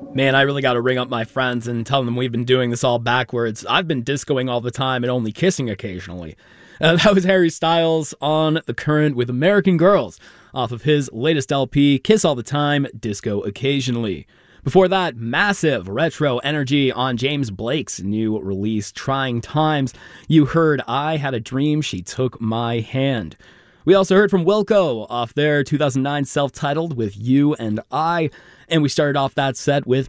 Man, I really got to ring up my friends and tell them we've been doing this all backwards. I've been discoing all the time and only kissing occasionally. That was Harry Styles on The Current with American Girls off of his latest LP, Kiss All the Time, Disco Occasionally. Before that, massive retro energy on James Blake's new release, Trying Times. You heard I Had a Dream, She Took My Hand. We also heard from Wilco off their 2009 self-titled with You and I. And we started off that set with